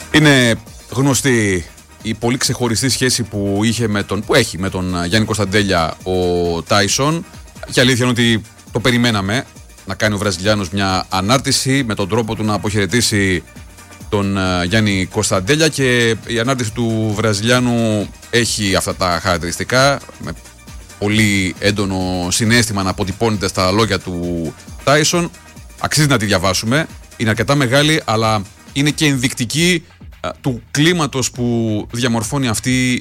Είναι γνωστή η πολύ ξεχωριστή σχέση που έχει με τον Γιάννη Κωνσταντέλια ο Τάισον. Και αλήθεια είναι ότι το περιμέναμε να κάνει ο Βραζιλιάνος μια ανάρτηση με τον τρόπο του να αποχαιρετήσει τον Γιάννη Κωνσταντέλια, και η ανάρτηση του Βραζιλιάνου έχει αυτά τα χαρακτηριστικά, με πολύ έντονο συναίσθημα να αποτυπώνεται στα λόγια του Τάισον. Αξίζει να τη διαβάσουμε, είναι αρκετά μεγάλη, αλλά είναι και ενδεικτική του κλίματος που διαμορφώνει αυτή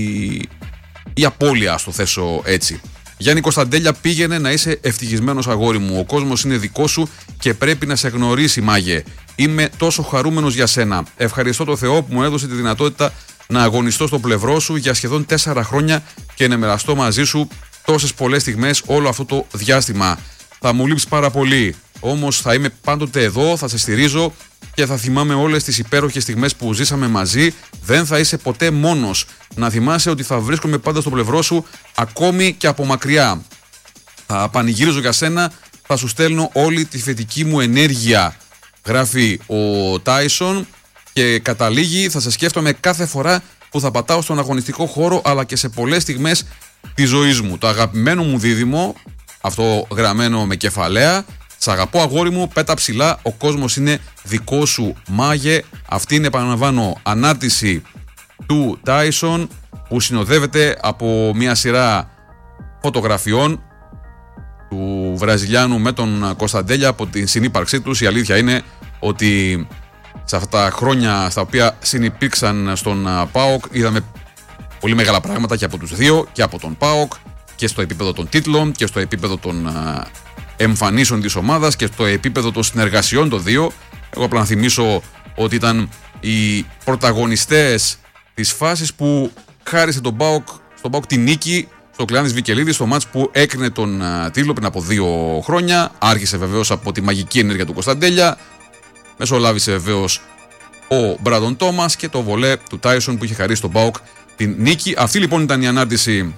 η απώλεια, ας το θέσω έτσι. Γιάννη Κωνσταντέλια, πήγαινε να είσαι ευτυχισμένος, αγόρι μου. Ο κόσμος είναι δικός σου και πρέπει να σε γνωρίσει, μάγε. Είμαι τόσο χαρούμενος για σένα. Ευχαριστώ τον Θεό που μου έδωσε τη δυνατότητα να αγωνιστώ στο πλευρό σου για σχεδόν 4 χρόνια και να μοιραστώ μαζί σου τόσες πολλές στιγμές όλο αυτό το διάστημα. Θα μου λείψει πάρα πολύ. Όμως θα είμαι πάντοτε εδώ, θα σε στηρίζω και θα θυμάμαι όλες τις υπέροχες στιγμές που ζήσαμε μαζί. Δεν θα είσαι ποτέ μόνος. Να θυμάσαι ότι θα βρίσκομαι πάντα στο πλευρό σου, ακόμη και από μακριά. Θα πανηγυρίζω για σένα, θα σου στέλνω όλη τη θετική μου ενέργεια, γράφει ο Τάισον, και καταλήγει: θα σε σκέφτομαι κάθε φορά που θα πατάω στον αγωνιστικό χώρο, αλλά και σε πολλές στιγμές της ζωής μου. Το αγαπημένο μου δίδυμο, αυτό γραμμένο με κεφαλαία. Σ' αγαπώ, αγόρι μου, πέτα ψηλά, ο κόσμος είναι δικό σου, μάγε. Αυτή είναι, επαναλαμβάνω, ανάρτηση του Τάισον, που συνοδεύεται από μια σειρά φωτογραφιών του Βραζιλιάνου με τον Κωνσταντέλια από την συνύπαρξή τους. Η αλήθεια είναι ότι σε αυτά τα χρόνια στα οποία συνυπήρξαν στον ΠΑΟΚ είδαμε πολύ μεγάλα πράγματα και από τους δύο, και από τον ΠΑΟΚ, και στο επίπεδο των τίτλων και στο επίπεδο των εμφανίσεων της ομάδας και στο επίπεδο των συνεργασιών των δύο. Εγώ απλά να θυμίσω ότι ήταν οι πρωταγωνιστές της φάσης που χάρισε στον ΠΑΟΚ τη νίκη στο Κλεάνθης Βικελίδης, στο μάτς που έκρινε τον τίτλο πριν από 2 χρόνια. Άρχισε βεβαίως από τη μαγική ενέργεια του Κωνσταντέλια, μεσολάβησε βεβαίως ο Μπράντον Τόμας και το βολέ του Τάισον που είχε χαρίσει στον ΠΑΟΚ την νίκη. Αυτή λοιπόν ήταν η ανάρτηση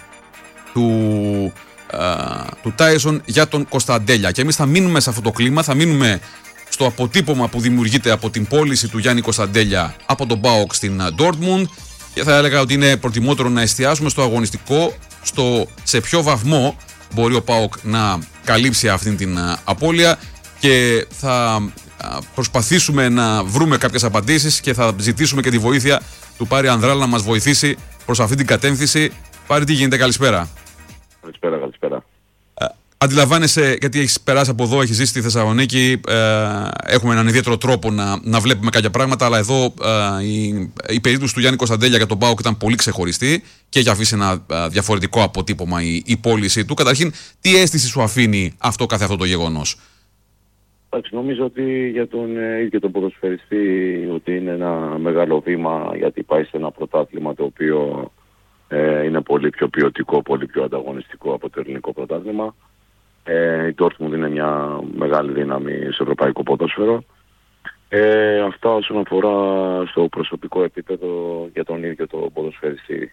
του Τάισον για τον Κωνσταντέλια, και εμείς θα μείνουμε σε αυτό το κλίμα, θα μείνουμε στο αποτύπωμα που δημιουργείται από την πώληση του Γιάννη Κωνσταντέλια από τον ΠΑΟΚ στην Ντόρτμουντ, και θα έλεγα ότι είναι προτιμότερο να εστιάσουμε στο αγωνιστικό, στο σε ποιο βαθμό μπορεί ο ΠΑΟΚ να καλύψει αυτή την απώλεια, και θα προσπαθήσουμε να βρούμε κάποιες απαντήσεις και θα ζητήσουμε και τη βοήθεια του Πάρη Ανδράλα να μας βοηθήσει προς αυτή την κατεύθυνση. Πάρη, τι γίνεται, καλησπέρα. Καλησπέρα. Αντιλαμβάνεσαι, γιατί έχεις περάσει από εδώ, έχεις ζήσει στη Θεσσαλονίκη, έχουμε έναν ιδιαίτερο τρόπο να βλέπουμε κάποια πράγματα, αλλά εδώ η περίπτωση του Γιάννη Κωνσταντέλια για τον ΠΑΟΚ ήταν πολύ ξεχωριστή και έχει αφήσει ένα διαφορετικό αποτύπωμα η πώληση του. Καταρχήν, τι αίσθηση σου αφήνει καθε αυτό το γεγονός? Νομίζω ότι για τον ίδιο τον ποδοσφαιριστή ότι είναι ένα μεγάλο βήμα, γιατί πάει σε ένα πρωτάθλημα το οποίο είναι πολύ πιο ποιοτικό, πολύ πιο ανταγωνιστικό από το ελληνικό πρωτάθλημα. Η Dortmund είναι μια μεγάλη δύναμη στο ευρωπαϊκό ποδόσφαιρο. Αυτά όσον αφορά στο προσωπικό επίπεδο για τον ίδιο τον ποδοσφαιριστή.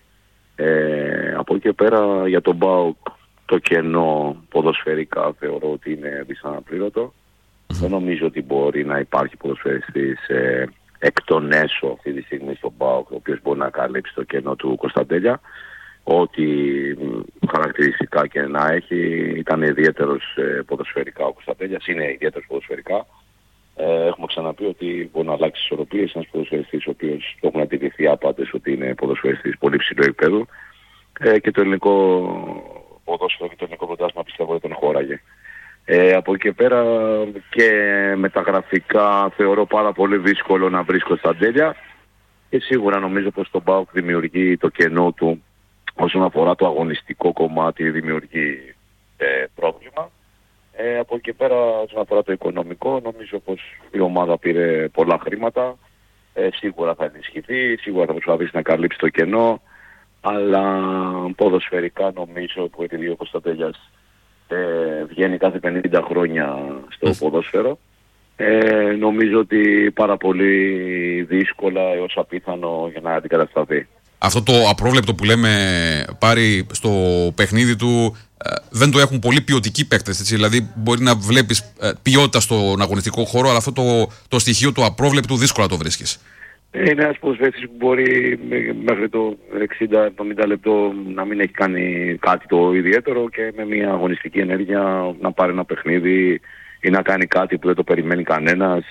Από εκεί και πέρα για τον ΠΑΟΚ το κενό ποδοσφαιρικά θεωρώ ότι είναι δυσαναπλήρωτο. Δεν νομίζω ότι μπορεί να υπάρχει ποδοσφαιριστής εκ των έσω αυτή τη στιγμή στον ΠΑΟΚ, ο οποίος μπορεί να καλύψει το κενό του Κωνσταντέλια. Ό,τι χαρακτηριστικά και να έχει, ήταν ιδιαίτερος ποδοσφαιρικά ο Κωνσταντέλιας, είναι ιδιαίτερος ποδοσφαιρικά. Έχουμε ξαναπεί ότι μπορεί να αλλάξει ισορροπίες, ένας ποδοσφαιριστής ο οποίος το έχουν αντιληφθεί άπαντες ότι είναι ποδοσφαιριστής πολύ ψηλού επίπεδου, και το ελληνικό ποδόσφαιρο και το ελληνικό πρωτάθλημα πιστεύω ότι τον χώραγε. Από εκεί και πέρα και μεταγραφικά θεωρώ πάρα πολύ δύσκολο να βρει Κωνσταντέλια, και σίγουρα νομίζω πως το ΠΑΟΚ δημιουργεί το κενό του όσον αφορά το αγωνιστικό κομμάτι, δημιουργεί πρόβλημα. Από εκεί και πέρα όσον αφορά το οικονομικό, νομίζω πως η ομάδα πήρε πολλά χρήματα, σίγουρα θα ενισχυθεί, σίγουρα θα προσπαθήσει να καλύψει το κενό, αλλά ποδοσφαιρικά νομίζω που επειδή ο Κωνσταντέλιας βγαίνει κάθε 50 χρόνια στο ποδόσφαιρο, νομίζω ότι πάρα πολύ δύσκολα έως απίθανο για να αντικατασταθεί. Αυτό το απρόβλεπτο που λέμε, Πάρη, στο παιχνίδι του δεν το έχουν πολύ ποιοτικοί παίκτες, έτσι. Δηλαδή μπορεί να βλέπεις ποιότητα στον αγωνιστικό χώρο, αλλά αυτό το στοιχείο του απρόβλεπτου δύσκολα το βρίσκεις. Είναι ένας ποδοσφαιριστής που μπορεί μέχρι το 60-70 λεπτό να μην έχει κάνει κάτι το ιδιαίτερο και με μια αγωνιστική ενέργεια να πάρει ένα παιχνίδι ή να κάνει κάτι που δεν το περιμένει κανένας.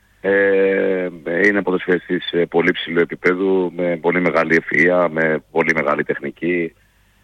Είναι ποδοσφαιριστής πολύ ψηλού επίπεδου, με πολύ μεγάλη ευφυΐα, με πολύ μεγάλη τεχνική.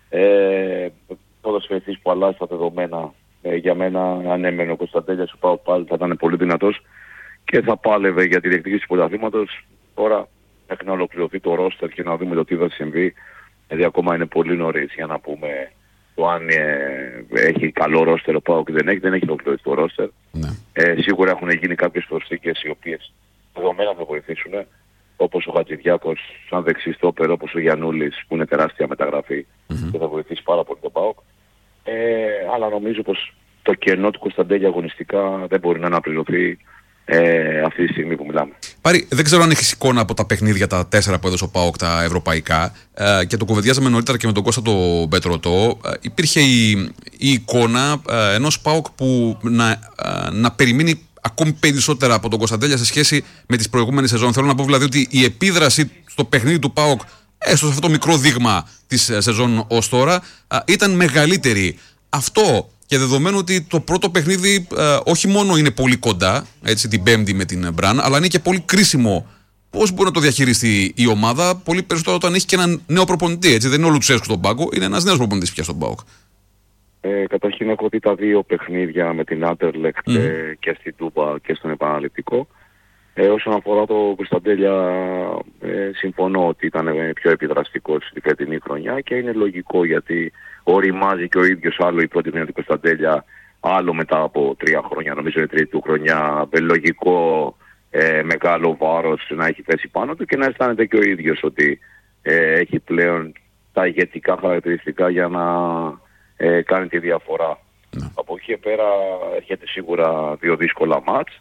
Ποδοσφαιριστής που αλλάζει τα δεδομένα. Για μένα, αν έμενε ο Κωνσταντέλιας, ο ΠΑΟΚ πάλι θα ήταν πολύ δυνατός και θα πάλευε για τη διεκδίκηση του πρωταθλήματος. Τώρα μέχρι να ολοκληρωθεί το ρόστερ και να δούμε το τι θα συμβεί, δηλαδή ακόμα είναι πολύ νωρίς για να πούμε το αν έχει καλό ρόστερ ο ΠΑΟΚ ή δεν έχει ολοκληρωθεί το ρόστερ. Ναι. Σίγουρα έχουν γίνει κάποιες προσθήκες οι οποίες δεδομένα θα βοηθήσουν, όπως ο Χατζηδιάκος σαν δεξί στόπερ, όπως ο Γιαννούλης που είναι τεράστια μεταγραφή και θα βοηθήσει πάρα πολύ τον ΠΑΟΚ. Αλλά νομίζω πως το κενό του Κωνσταντέλια αγωνιστικά δεν μπορεί να αναπληρωθεί αυτή τη στιγμή που μιλάμε. Πάρη, δεν ξέρω αν έχεις εικόνα από τα παιχνίδια τα 4 που έδωσε ο ΠΑΟΚ τα ευρωπαϊκά και το κουβεντιάζαμε νωρίτερα και με τον Κώστα τον Πετρωτό. Υπήρχε η εικόνα ενός ΠΑΟΚ που να περιμένει ακόμη περισσότερα από τον Κωνσταντέλια σε σχέση με τις προηγούμενες σεζόν. Θέλω να πω δηλαδή ότι η επίδραση στο παιχνίδι του ΠΑΟΚ, έστω σε αυτό το μικρό δείγμα της σεζόν ως τώρα, ήταν μεγαλύτερη. Αυτό και δεδομένου ότι το πρώτο παιχνίδι όχι μόνο είναι πολύ κοντά, έτσι, την Πέμπτη με την Μπραν, αλλά είναι και πολύ κρίσιμο. Πώς μπορεί να το διαχειριστεί η ομάδα, πολύ περισσότερο όταν έχει και έναν νέο προπονητή. Έτσι. Δεν είναι ο Λουτσέσκου στον πάγκο, είναι ένας νέος προπονητής πια στον ΠΑΟΚ. Καταρχήν έχω δει τα δύο παιχνίδια με την Άντερλεκτ και στην Τούμπα και στον επαναληπτικό. Όσον αφορά το Κωνσταντέλια, συμφωνώ ότι ήταν πιο επιδραστικός στη φετινή χρονιά και είναι λογικό γιατί οριμάζει και ο ίδιος, άλλο η πρώτη χρονιά του Κωνσταντέλια, άλλο μετά από 3 χρόνια, νομίζω είναι τρίτη του χρονιά, λογικό μεγάλο βάρος να έχει πέσει πάνω του και να αισθάνεται και ο ίδιος ότι έχει πλέον τα ηγετικά χαρακτηριστικά για να κάνει τη διαφορά. Από εκεί πέρα έρχεται σίγουρα 2 δύσκολα μάτς.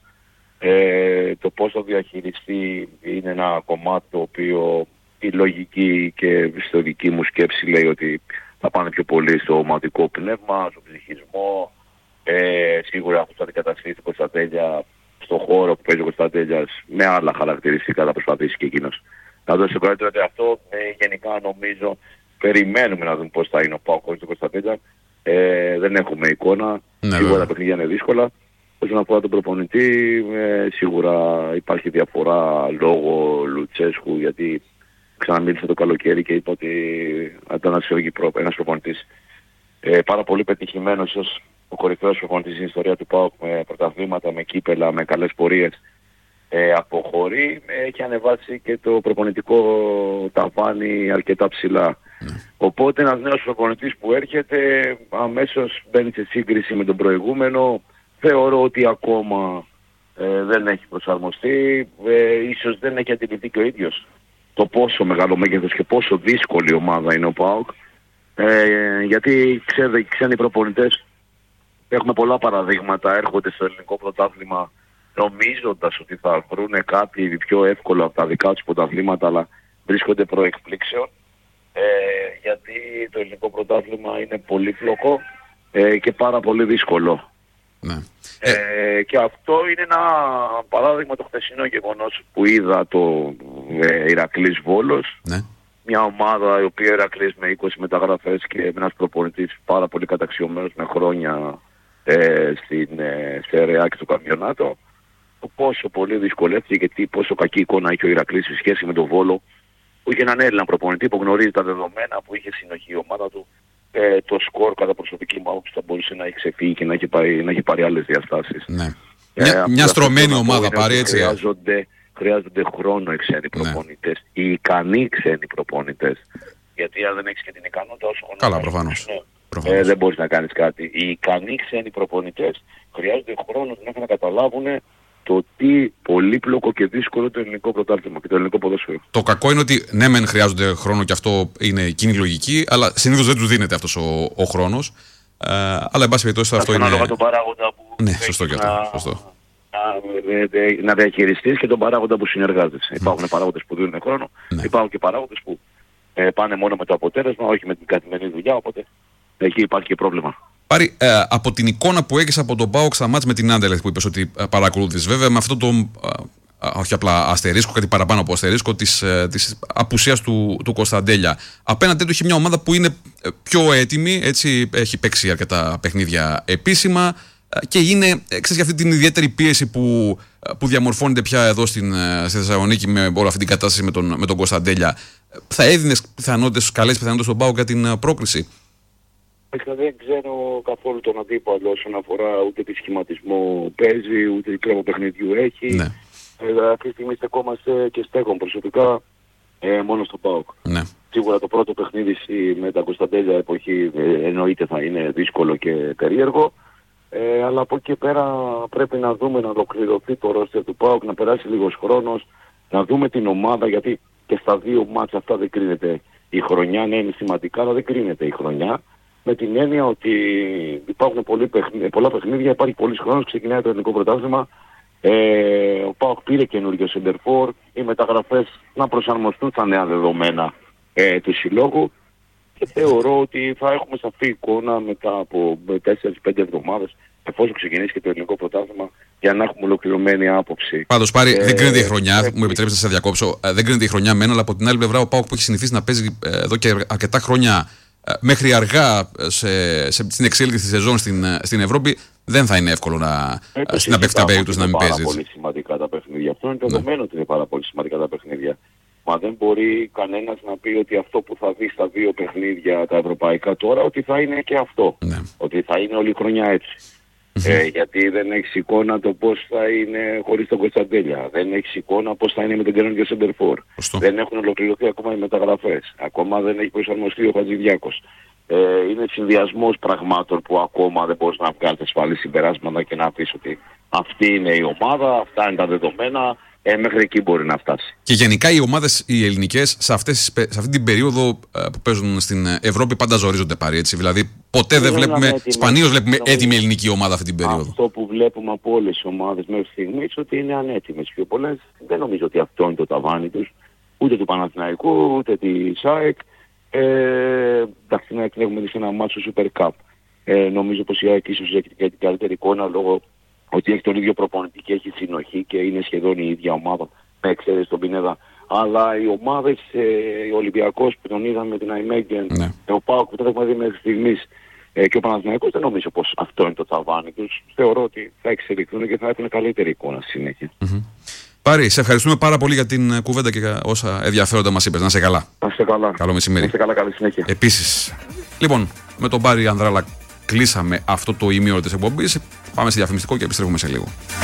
Το πώς το διαχειριστεί είναι ένα κομμάτι το οποίο η λογική και στη δική μου σκέψη λέει ότι θα πάνε πιο πολύ στο ομαδικό πνεύμα, στο ψυχισμό. Σίγουρα αυτό θα αντικαταστήσει τον Κωνσταντέλια στον χώρο που παίζει ο Κωνσταντέλιας με άλλα χαρακτηριστικά, θα προσπαθήσει και εκείνος να δώσει το καλύτερο. Αυτό γενικά νομίζω περιμένουμε να δούμε πώς θα είναι ο ΠΑΟΚ χωρίς τον Κωνσταντέλια. Δεν έχουμε εικόνα, σίγουρα τα παιχνίδια είναι δύσκολα. Όσον αφορά τον προπονητή, σίγουρα υπάρχει διαφορά λόγω Λουτσέσκου, γιατί ξαναμίλησα το καλοκαίρι και είπα ότι ήταν ένας προπονητής πάρα πολύ πετυχημένος, ίσως ο κορυφαίος προπονητής στην ιστορία του ΠΑΟΚ, με πρωταθλήματα, με κύπελα, με καλές πορείες. Αποχωρεί, έχει ανεβάσει και το προπονητικό ταβάνι αρκετά ψηλά. Οπότε ένας νέος προπονητής που έρχεται αμέσως μπαίνει σε σύγκριση με τον προηγούμενο. Θεωρώ ότι ακόμα δεν έχει προσαρμοστεί, ίσως δεν έχει αντιληφθεί και ο ίδιος το πόσο μεγάλο μέγεθος και πόσο δύσκολη ομάδα είναι ο ΠΑΟΚ, γιατί ξένοι προπονητές, έχουμε πολλά παραδείγματα, έρχονται στο ελληνικό πρωτάθλημα νομίζοντας ότι θα βρουν κάτι πιο εύκολο από τα δικά τους πρωταθλήματα, αλλά βρίσκονται προεκπλήξεων, γιατί το ελληνικό πρωτάθλημα είναι πολύπλοκο και πάρα πολύ δύσκολο. Ναι. Και αυτό είναι ένα παράδειγμα, το χθεσινό γεγονός που είδα το Ηρακλής Βόλος. Ναι. Μια ομάδα η οποία Ηρακλής με 20 μεταγραφές και με ένας προπονητής πάρα πολύ καταξιωμένος με χρόνια στην ΣΕΡΕΑ και στο καμπιονάτο. Πόσο πολύ δυσκολεύτηκε και πόσο κακή εικόνα είχε ο Ηρακλής σε σχέση με τον Βόλο, που είχε έναν Έλληνα προπονητή που γνωρίζει τα δεδομένα, που είχε συνοχή η ομάδα του. Το σκορ κατά προσωπική μου άποψη θα μπορούσε να έχει ξεφύγει και να έχει πάρει άλλες διαστάσεις. Ναι. Μια στρωμένη ομάδα πάρει, έτσι. Χρειάζονται χρόνο οι ξένοι προπονητές, οι ικανοί ξένοι προπονητές. Γιατί αν δεν έχεις και την ικανότητα όσο χρόνο. Καλά, προφανώς. Δεν μπορείς να κάνεις κάτι. Οι ικανοί ξένοι προπονητές χρειάζονται χρόνο μέχρι να καταλάβουν το τι πολύπλοκο και δύσκολο το ελληνικό πρωτάθλημα και το ελληνικό ποδόσφαιρο. Το κακό είναι ότι ναι, μεν χρειάζονται χρόνο και αυτό είναι κοινή λογική, αλλά συνήθως δεν τους δίνεται αυτός ο χρόνος. Αλλά εν πάση περιπτώσει αυτό είναι. Ανάλογα τον παράγοντα που. Ναι, σωστό και αυτό. Σωστό. Να διαχειριστείς και τον παράγοντα που συνεργάζεσαι. Υπάρχουν παράγοντες που δίνουν χρόνο, υπάρχουν και παράγοντες που πάνε μόνο με το αποτέλεσμα, όχι με την καθημερινή δουλειά. Οπότε εκεί υπάρχει και πρόβλημα. Πάρη, από την εικόνα που έχεις από τον ΠΑΟΚ στα μάτς με την Άντερλεκτ που είπες ότι παρακολούθησες, βέβαια με αυτό το όχι απλά αστερίσκο, κάτι παραπάνω από αστερίσκο, της απουσίας του Κωνσταντέλια. Απέναντι του έχει μια ομάδα που είναι πιο έτοιμη, έτσι, έχει παίξει αρκετά παιχνίδια επίσημα και είναι, ξέρεις, αυτή την ιδιαίτερη πίεση που διαμορφώνεται πια εδώ στη Θεσσαλονίκη με όλη αυτή την κατάσταση με τον Κωνσταντέλια. Θα έδινες καλές πιθανότητες στον ΠΑΟΚ για την πρόκριση? Δεν ξέρω καθόλου τον αντίπαλο όσον αφορά ούτε τι σχηματισμό παίζει, ούτε τι τρόπο παιχνιδιού έχει. Ναι. Αυτή τη στιγμή στεκόμαστε και στέκομαι προσωπικά μόνο στον ΠΑΟΚ. Ναι. Σίγουρα το πρώτο παιχνίδι με τα Κωνσταντέλια εποχή εννοείται θα είναι δύσκολο και περίεργο. Αλλά από εκεί πέρα πρέπει να δούμε να ολοκληρωθεί το ρόστερ του ΠΑΟΚ, να περάσει λίγος χρόνος, να δούμε την ομάδα, γιατί και στα δύο μάτσα αυτά δεν κρίνεται η χρονιά. Ναι, είναι σημαντικά, αλλά δεν κρίνεται η χρονιά. Με την έννοια ότι υπάρχουν πολλά παιχνίδια, υπάρχει πολλής χρόνος, ξεκινάει το ελληνικό πρωτάθλημα. Ο ΠΑΟΚ πήρε καινούργιο σεντερφόρ, οι μεταγραφές να προσαρμοστούν στα νέα δεδομένα του συλλόγου και θεωρώ ότι θα έχουμε σαφή εικόνα μετά από 4-5 εβδομάδες, εφόσον ξεκινήσει και το ελληνικό πρωτάθλημα, για να έχουμε ολοκληρωμένη άποψη. Πάντως, Πάρη, δεν κρίνεται η χρονιά, μου επιτρέπετε να σε διακόψω, δεν κρίνεται η χρονιά μένα, αλλά από την άλλη πλευρά ο ΠΑΟΚ που έχει συνηθίσει να παίζει εδώ και αρκετά χρόνια μέχρι αργά στην εξέλιξη της σεζόν στην Ευρώπη, δεν θα είναι εύκολο να πέφτει απέριτος να μην παίζει. Είναι πάρα πολύ σημαντικά τα παιχνίδια. Αυτό είναι το δεδομένο ότι είναι πάρα πολύ σημαντικά τα παιχνίδια. Μα δεν μπορεί κανένας να πει ότι αυτό που θα δει στα δύο παιχνίδια τα ευρωπαϊκά τώρα, ότι θα είναι και αυτό. Ναι. Ότι θα είναι όλη η χρονιά έτσι. Γιατί δεν έχεις εικόνα το πώς θα είναι χωρίς τον Κωνσταντέλια. Δεν έχεις εικόνα πώς θα είναι με τον καινούργιο σεντερφόρ. Δεν έχουν ολοκληρωθεί ακόμα οι μεταγραφές. Ακόμα δεν έχει προσαρμοστεί ο Χατζηδιάκος. Είναι συνδυασμός πραγμάτων που ακόμα δεν μπορείς να βγάλεις ασφαλή συμπεράσματα και να πεις ότι αυτή είναι η ομάδα, αυτά είναι τα δεδομένα. Μέχρι εκεί μπορεί να φτάσει. Και γενικά οι ομάδες οι ελληνικές σε αυτή την περίοδο που παίζουν στην Ευρώπη πάντα ζορίζονται, Πάρη, έτσι. Δηλαδή ποτέ δεν βλέπουμε, σπανίως βλέπουμε έτοιμη ελληνική ομάδα αυτή την περίοδο. Αυτό που βλέπουμε από όλες τις ομάδες μέχρι στιγμής ότι είναι ανέτοιμες. Πιο πολλές δεν νομίζω ότι αυτό είναι το ταβάνι τους. Ούτε του Παναθηναϊκού, ούτε της ΑΕΚ. Εντάξει, την έχουμε δει σε ένα μάτσο Super Cup. Νομίζω πως η ΑΕΚ ίσως έχει την καλύτερη εικόνα λόγω ότι έχει τον ίδιο προπονητή και έχει συνοχή και είναι σχεδόν η ίδια ομάδα, με εξαίρεση τον Πινέδα. Αλλά οι ομάδες, ο Ολυμπιακός που τον είδαμε με την Αϊμέγγεν, ο ΠΑΟΚ που τον έχουμε δει μέχρι στιγμής και ο Παναθηναϊκός, δεν νομίζω πως αυτό είναι το ταβάνι τους. Θεωρώ ότι θα εξελιχθούν και θα έχουν καλύτερη εικόνα στη συνέχεια. Πάρη, σε ευχαριστούμε πάρα πολύ για την κουβέντα και όσα ενδιαφέροντα μας είπες. Να είσαι καλά. Να είσαι καλά. Καλό μεσημέρι. Να είσαι καλά, καλή συνέχεια. Επίσης, λοιπόν, με τον Πάρη Ανδράλα κλείσαμε αυτό το ημίωρο της εκπομπής. Πάμε σε διαφημιστικό και επιστρέφουμε σε λίγο.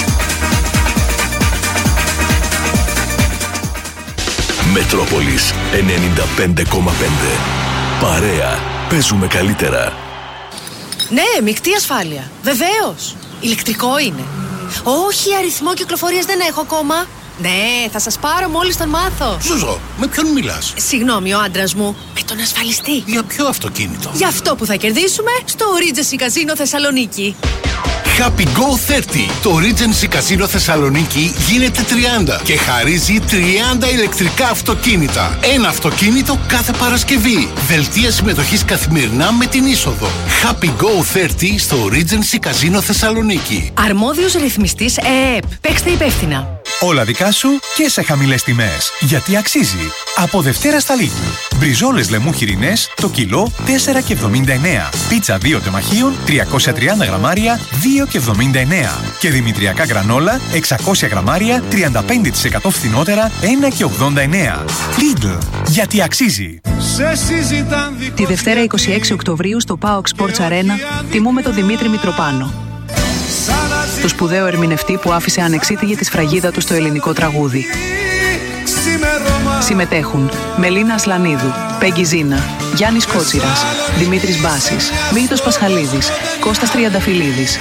Μετρόπολης 95,5. Παρέα. Παίζουμε καλύτερα. Ναι, μεικτή ασφάλεια. Βεβαίως. Ηλεκτρικό είναι. Όχι, αριθμό κυκλοφορίας δεν έχω ακόμα. Ναι, θα σας πάρω μόλις τον μάθω. Ζουζό, με ποιον μιλάς? Συγγνώμη, ο άντρας μου. Με τον ασφαλιστή. Για ποιο αυτοκίνητο? Για αυτό που θα κερδίσουμε στο Regency Casino Θεσσαλονίκη. Happy Go 30. Το Regency Casino Θεσσαλονίκη γίνεται 30 και χαρίζει 30 ηλεκτρικά αυτοκίνητα. Ένα αυτοκίνητο κάθε Παρασκευή. Δελτία συμμετοχής καθημερινά με την είσοδο. Happy Go 30 στο Regency Casino Θεσσαλονίκη. Αρμόδιος ρυθμιστής ΕΕΠ. Παίξτε υπεύθυνα. Όλα δικά σου και σε χαμηλές τιμές. Γιατί αξίζει. Από Δευτέρα στα Lidl. Μπριζόλες λεμού χοιρινές το κιλό 4,79. Πίτσα 2 τεμαχίων 330 γραμμάρια 2,79. Και δημητριακά γρανόλα 600 γραμμάρια 35% φθηνότερα 1,89. Lidl. Γιατί αξίζει. Τη Δευτέρα 26 Οκτωβρίου στο PAOK Sports Arena τιμούμε τον Δημήτρη Μητροπάνο, το σπουδαίο ερμηνευτή που άφησε ανεξίτηλη τη σφραγίδα του στο ελληνικό τραγούδι. Συμμετέχουν Μελίνα Ασλανίδου, Πέγγι Ζίνα, Γιάννης Κότσιρας, Δημήτρης Μπάσης, Μίλτος Πασχαλίδης, Κώστας Τριανταφυλλίδης.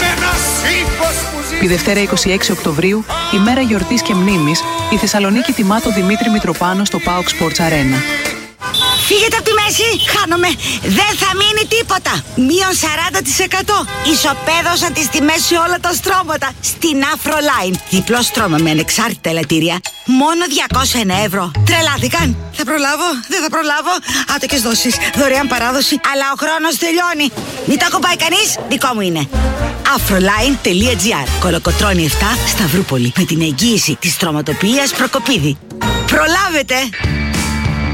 Τη Δευτέρα 26 Οκτωβρίου, ημέρα γιορτής και μνήμης, η Θεσσαλονίκη τιμά τον Δημήτρη Μητροπάνο στο PAOK Sports Arena. Φύγετε από τη μέση, χάνομαι. Δεν θα μείνει τίποτα. Μείον 40%. Ισοπαίδωσαν τις τιμές σε όλα τα στρώματα. Στην Afroline. Διπλό στρώμα με ανεξάρτητα ελαττήρια. Μόνο 201 ευρώ. Τρελάθηκαν. Θα προλάβω, δεν θα προλάβω. Άτοκες δόσεις, δωρεάν παράδοση. Αλλά ο χρόνος τελειώνει. Μην τα κομπάει κανείς, δικό μου είναι. Afroline.gr. Κολοκοτρώνη 7, Σταυρούπολη. Με την εγγύηση της στρωματοποιίας Προκοπίδη. Προλάβετε!